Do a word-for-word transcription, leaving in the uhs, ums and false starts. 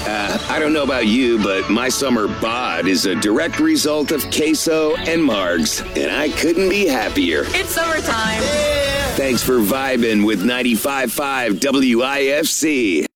Uh, I don't know about you, but my summer bod is a direct result of queso and margs, and I couldn't be happier. It's summertime. Thanks for vibing with ninety-five point five W I F C.